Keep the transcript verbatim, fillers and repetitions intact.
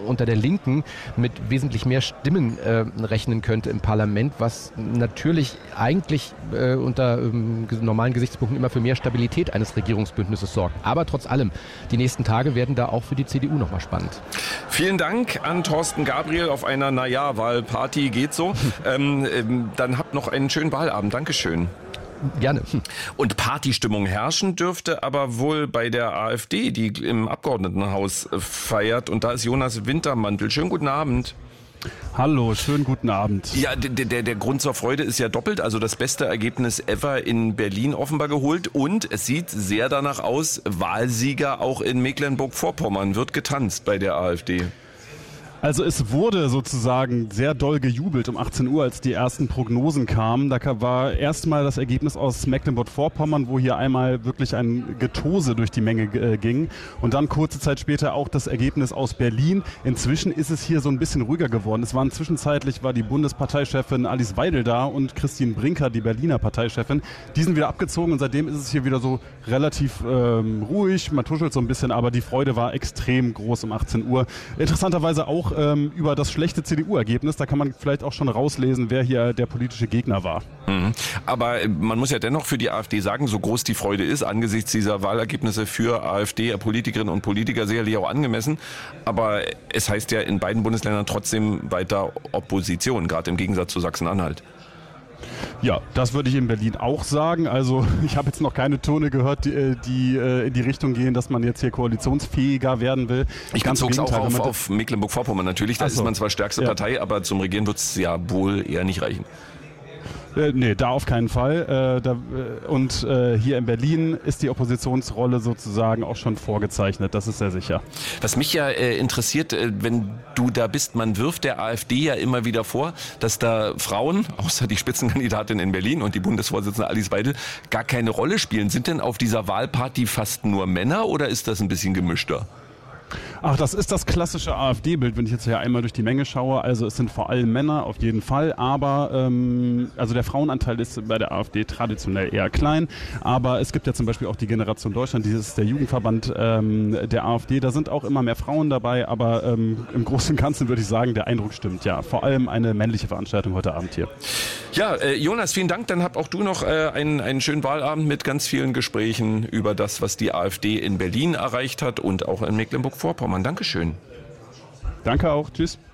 unter der Linken mit wesentlich mehr Stimmen äh, rechnen könnte im Parlament, was natürlich eigentlich äh, unter ähm, normalen Gesichtspunkten immer für mehr Stabilität eines Regierungsbündnisses sorgt. Aber trotz allem, die nächsten Tage werden da auch für die C D U nochmal spannend. Vielen Dank an Thorsten Gabriel auf einer, naja, Wahlparty geht so. ähm, ähm, dann habt noch einen schönen Wahlabend. Dankeschön. Gerne. Und Partystimmung herrschen dürfte aber wohl bei der AfD, die im Abgeordnetenhaus feiert. Und da ist Jonas Wintermantel. Schönen guten Abend. Hallo, schönen guten Abend. Ja, der, der, der Grund zur Freude ist ja doppelt. Also das beste Ergebnis ever in Berlin offenbar geholt. Und es sieht sehr danach aus, Wahlsieger auch in Mecklenburg-Vorpommern. Wird getanzt bei der AfD. Also es wurde sozusagen sehr doll gejubelt um achtzehn Uhr, als die ersten Prognosen kamen. Da war erstmal das Ergebnis aus Mecklenburg-Vorpommern, wo hier einmal wirklich ein Getose durch die Menge äh, ging. Und dann kurze Zeit später auch das Ergebnis aus Berlin. Inzwischen ist es hier so ein bisschen ruhiger geworden. Es waren zwischenzeitlich war die Bundesparteichefin Alice Weidel da und Christine Brinker, die Berliner Parteichefin. Die sind wieder abgezogen und seitdem ist es hier wieder so relativ ähm, ruhig. Man tuschelt so ein bisschen, aber die Freude war extrem groß um achtzehn Uhr. Interessanterweise auch ähm, über das schlechte C D U-Ergebnis. Da kann man vielleicht auch schon rauslesen, wer hier der politische Gegner war. Mhm. Aber man muss ja dennoch für die AfD sagen, so groß die Freude ist, angesichts dieser Wahlergebnisse für AfD-Politikerinnen und Politiker sicherlich auch angemessen. Aber es heißt ja in beiden Bundesländern trotzdem weiter Opposition, gerade im Gegensatz zu Sachsen-Anhalt. Ja, das würde ich in Berlin auch sagen. Also ich habe jetzt noch keine Töne gehört, die, die äh, in die Richtung gehen, dass man jetzt hier koalitionsfähiger werden will. Ich bezog es auch auf, auf Mecklenburg-Vorpommern natürlich. Da so. ist man zwar stärkste Ja. Partei, aber zum Regieren wird es ja wohl eher nicht reichen. Äh, nee, da auf keinen Fall. Äh, da, äh, und äh, hier in Berlin ist die Oppositionsrolle sozusagen auch schon vorgezeichnet. Das ist sehr sicher. Was mich ja äh, interessiert, äh, wenn du da bist, man wirft der AfD ja immer wieder vor, dass da Frauen, außer die Spitzenkandidatin in Berlin und die Bundesvorsitzende Alice Weidel, gar keine Rolle spielen. Sind denn auf dieser Wahlparty fast nur Männer oder ist das ein bisschen gemischter? Ach, das ist das klassische AfD-Bild, wenn ich jetzt hier einmal durch die Menge schaue. Also es sind vor allem Männer auf jeden Fall, aber ähm, also der Frauenanteil ist bei der AfD traditionell eher klein. Aber es gibt ja zum Beispiel auch die Generation Deutschland, dieses ist der Jugendverband ähm, der AfD. Da sind auch immer mehr Frauen dabei, aber ähm, im Großen und Ganzen würde ich sagen, der Eindruck stimmt. Ja, vor allem eine männliche Veranstaltung heute Abend hier. Ja, äh, Jonas, vielen Dank. Dann hab auch du noch äh, einen, einen schönen Wahlabend mit ganz vielen Gesprächen über das, was die AfD in Berlin erreicht hat und auch in Mecklenburg-Vorpommern. Dankeschön. Danke auch. Tschüss.